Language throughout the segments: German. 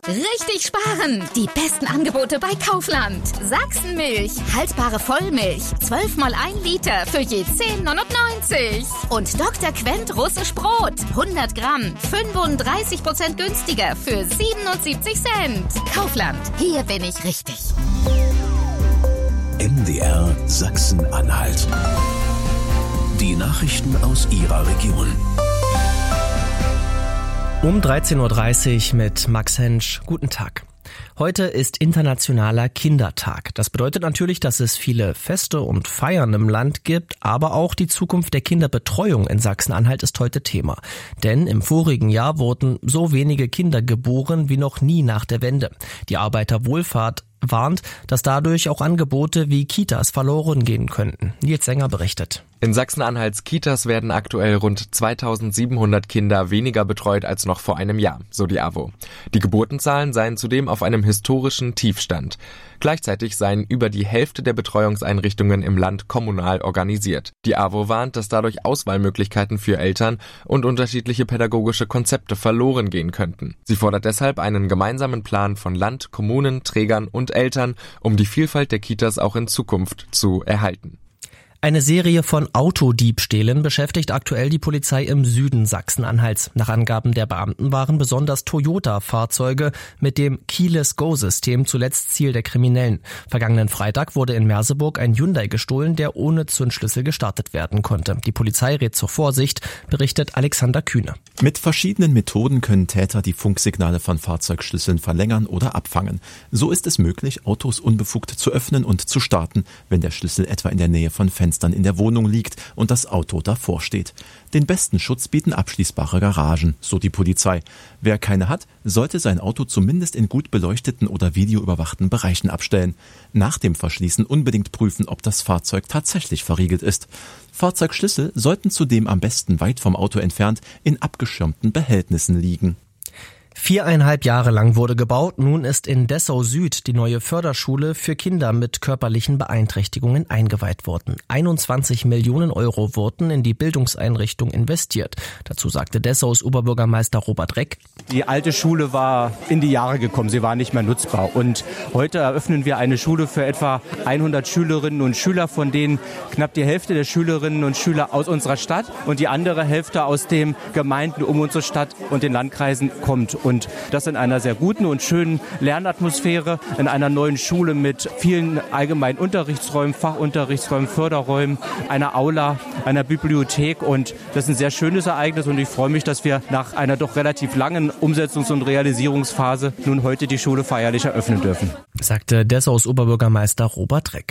Richtig sparen! Die besten Angebote bei Kaufland. Sachsenmilch, haltbare Vollmilch, 12 mal 1 Liter für je 10,99. Und Dr. Quent russisch Brot, 100 Gramm, 35% günstiger für 77 Cent. Kaufland, hier bin ich richtig. MDR Sachsen-Anhalt. Die Nachrichten aus Ihrer Region. Um 13.30 Uhr mit Max Hensch. Guten Tag. Heute ist Internationaler Kindertag. Das bedeutet natürlich, dass es viele Feste und Feiern im Land gibt, aber auch die Zukunft der Kinderbetreuung in Sachsen-Anhalt ist heute Thema. Denn im vorigen Jahr wurden so wenige Kinder geboren wie noch nie nach der Wende. Die Arbeiterwohlfahrt warnt, dass dadurch auch Angebote wie Kitas verloren gehen könnten. Nils Sänger berichtet. In Sachsen-Anhalts Kitas werden aktuell rund 2700 Kinder weniger betreut als noch vor einem Jahr, so die AWO. Die Geburtenzahlen seien zudem auf einem historischen Tiefstand. Gleichzeitig seien über die Hälfte der Betreuungseinrichtungen im Land kommunal organisiert. Die AWO warnt, dass dadurch Auswahlmöglichkeiten für Eltern und unterschiedliche pädagogische Konzepte verloren gehen könnten. Sie fordert deshalb einen gemeinsamen Plan von Land, Kommunen, Trägern und Eltern, um die Vielfalt der Kitas auch in Zukunft zu erhalten. Eine Serie von Autodiebstählen beschäftigt aktuell die Polizei im Süden Sachsen-Anhalts. Nach Angaben der Beamten waren besonders Toyota-Fahrzeuge mit dem Keyless-Go-System zuletzt Ziel der Kriminellen. Vergangenen Freitag wurde in Merseburg ein Hyundai gestohlen, der ohne Zündschlüssel gestartet werden konnte. Die Polizei rät zur Vorsicht, berichtet Alexander Kühne. Mit verschiedenen Methoden können Täter die Funksignale von Fahrzeugschlüsseln verlängern oder abfangen. So ist es möglich, Autos unbefugt zu öffnen und zu starten, wenn der Schlüssel etwa in der Nähe von Fenstern in der Wohnung liegt und das Auto davor steht. Den besten Schutz bieten abschließbare Garagen, so die Polizei. Wer keine hat, sollte sein Auto zumindest in gut beleuchteten oder videoüberwachten Bereichen abstellen. Nach dem Verschließen unbedingt prüfen, ob das Fahrzeug tatsächlich verriegelt ist. Fahrzeugschlüssel sollten zudem am besten weit vom Auto entfernt in abgeschirmten Behältnissen liegen. 4,5 Jahre lang wurde gebaut. Nun ist in Dessau Süd die neue Förderschule für Kinder mit körperlichen Beeinträchtigungen eingeweiht worden. 21 Millionen Euro wurden in die Bildungseinrichtung investiert. Dazu sagte Dessaus Oberbürgermeister Robert Reck: Die alte Schule war in die Jahre gekommen, sie war nicht mehr nutzbar. Und heute eröffnen wir eine Schule für etwa 100 Schülerinnen und Schüler, von denen knapp die Hälfte der Schülerinnen und Schüler aus unserer Stadt und die andere Hälfte aus den Gemeinden um unsere Stadt und den Landkreisen kommt. Und das in einer sehr guten und schönen Lernatmosphäre, in einer neuen Schule mit vielen allgemeinen Unterrichtsräumen, Fachunterrichtsräumen, Förderräumen, einer Aula, einer Bibliothek. Und das ist ein sehr schönes Ereignis und ich freue mich, dass wir nach einer doch relativ langen Umsetzungs- und Realisierungsphase nun heute die Schule feierlich eröffnen dürfen. Sagte Dessaus Oberbürgermeister Robert Reck.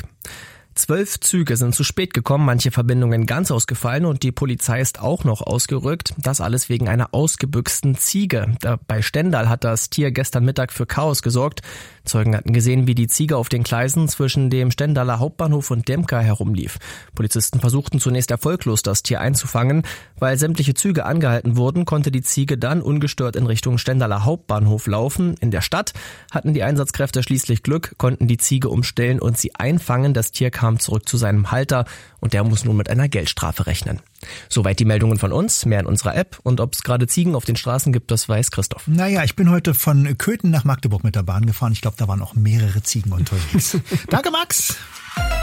12 Züge sind zu spät gekommen, manche Verbindungen ganz ausgefallen und die Polizei ist auch noch ausgerückt. Das alles wegen einer ausgebüxten Ziege. Bei Stendal hat das Tier gestern Mittag für Chaos gesorgt. Zeugen hatten gesehen, wie die Ziege auf den Gleisen zwischen dem Stendaler Hauptbahnhof und Demka herumlief. Polizisten versuchten zunächst erfolglos, das Tier einzufangen. Weil sämtliche Züge angehalten wurden, konnte die Ziege dann ungestört in Richtung Stendaler Hauptbahnhof laufen. In der Stadt hatten die Einsatzkräfte schließlich Glück, konnten die Ziege umstellen und sie einfangen. Das Tier kam zurück zu seinem Halter und der muss nun mit einer Geldstrafe rechnen. Soweit die Meldungen von uns, mehr in unserer App. Und ob es gerade Ziegen auf den Straßen gibt, das weiß Christoph. Naja, ich bin heute von Köthen nach Magdeburg mit der Bahn gefahren. Ich glaube, da waren auch mehrere Ziegen unterwegs. Danke, Max.